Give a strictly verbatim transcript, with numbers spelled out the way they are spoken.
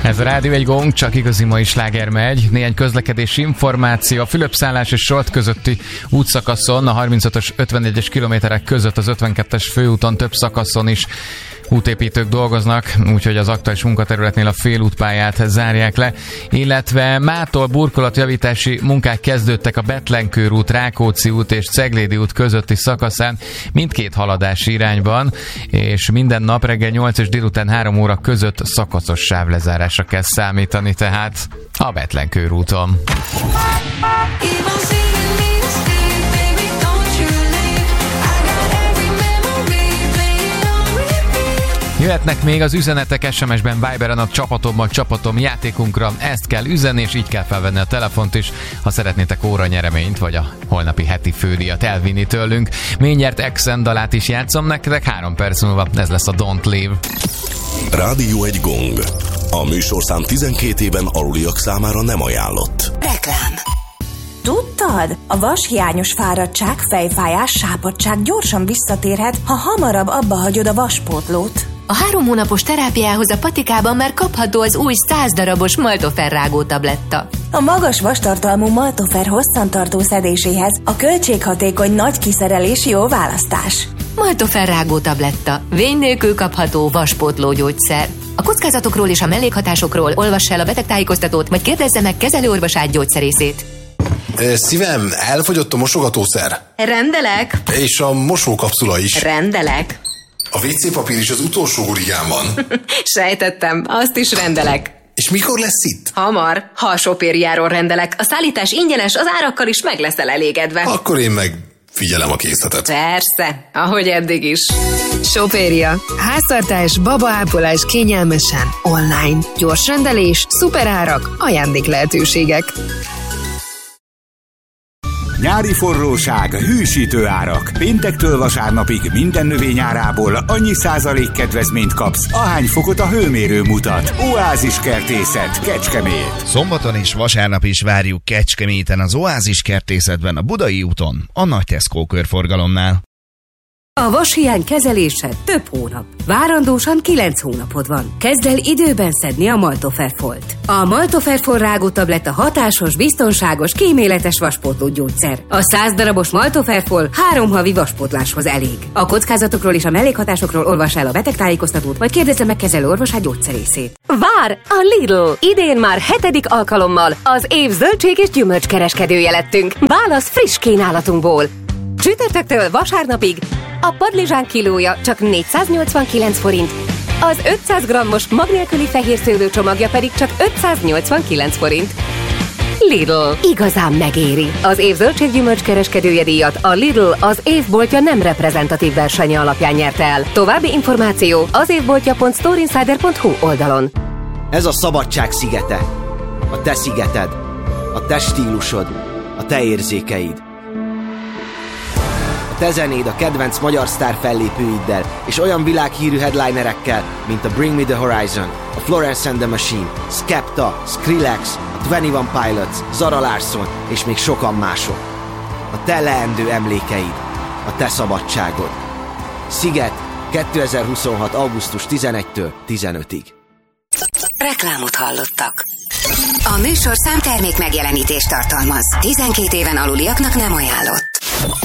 Ez a Rádió egy gong, csak igazi mai sláger megy. Néhány közlekedési információ. A Fülöp-szállás és Solt közötti útszakaszon, a harmincötös ötvenegyes kilométerek között az ötvenkettes főúton több szakaszon is útépítők dolgoznak, úgyhogy az aktuális munkaterületnél a félútpályát zárják le, illetve mától burkolatjavítási munkák kezdődtek a Betlenkőrút, Rákóczi út és Ceglédi út közötti szakaszán mindkét haladási irányban, és minden nap reggel nyolc és délután három óra között szakaszos sávlezárásra kell számítani, tehát a Betlenkőrúton. Jöhetnek még az üzenetek es em es-ben, Viberen a Csapatommal Csapatom játékunkra. Ezt kell üzenni, és így kell felvenni a telefont is, ha szeretnétek óranyereményt, vagy a holnapi heti fődíjat elvinni tőlünk. Mindjárt Exen dalát is játszom nektek, három perc múlva ez lesz a Don't Leave. Rádió egy gong. A műsorszám tizenkét éven aluliak számára nem ajánlott. Reklám. Tudtad? A vashiányos fáradtság, fejfájás, sápadtság gyorsan visszatérhet, ha hamarabb abba hagyod a vaspótlót. A három hónapos terápiához a patikában már kapható az új száz darabos Maltofer rágó tabletta. A magas vastartalmú Maltofer hosszantartó szedéséhez a költséghatékony nagy kiszerelés jó választás. Maltofer rágó tabletta. Vény nélkül kapható vaspótló gyógyszer. A kockázatokról és a mellékhatásokról olvass el a betegtájékoztatót, vagy kérdezze meg kezelőorvosát, gyógyszerészét. Szívem, elfogyott a mosogatószer. Rendelek. És a mosókapszula is. Rendelek. A vé cé papír is az utolsó hurigán van. Sejtettem, azt is rendelek. És mikor lesz itt? Hamar, ha a sopériáról rendelek. A szállítás ingyenes, az árakkal is meg leszel elégedve. Akkor én meg figyelem a készletet. Persze, ahogy eddig is. Sopéria. Háztartás, babaápolás kényelmesen, online. Gyors rendelés, szuperárak, ajándék lehetőségek. Nyári forróság, hűsítő árak. Péntektől vasárnapig minden növény árából annyi százalék kedvezményt kapsz, ahány fokot a hőmérő mutat. Oázis Kertészet, Kecskemét. Szombaton és vasárnap is várjuk Kecskeméten az Oázis Kertészetben, a Budai úton, a Nagy Tesco körforgalomnál. A vashiány kezelése több hónap. Várandósan kilenc hónapod van. Kezd el időben szedni a Maltofer Folt. A Maltofer Folt rágótabletta hatásos, biztonságos, kíméletes vaspótló gyógyszer. A száz darabos Maltofer Folt három havi vaspótláshoz elég. A kockázatokról és a mellékhatásokról olvass el a betegtájékoztatót, vagy kérdezze meg kezelőorvosát, gyógyszerészét. Vár a Lidl! Idén már hetedik alkalommal az év zöldség és gyümölcskereskedője lettünk. Válasz friss kínálatunkból. Csütörtöktől vasárnapig a padlizsán kilója csak négyszáznyolcvankilenc forint, az ötszáz grammos mag nélküli fehér szőlő csomagja pedig csak ötszáznyolcvankilenc forint. Lidl. Igazán megéri. Az év zöldséggyümölcs kereskedője díjat a Lidl az évboltja nem reprezentatív versenye alapján nyerte el. További információ az évboltja pont storeinsider pont hu oldalon. Ez a szabadság szigete. A te szigeted. A te stílusod. A te érzékeid. Te zenéd a kedvenc magyar sztár fellépőiddel, és olyan világhírű headlinerekkel, mint a Bring Me The Horizon, a Florence and the Machine, Skepta, Skrillex, a huszonegy Pilots, Zara Larsson és még sokan mások. A te leendő emlékeid, a te szabadságod. Sziget kétezer-huszonhat. augusztus tizenegyedikétől tizenötödikéig. Reklámot hallottak. A műsorszám termék megjelenítést tartalmaz. tizenkét éven aluliaknak nem ajánlott.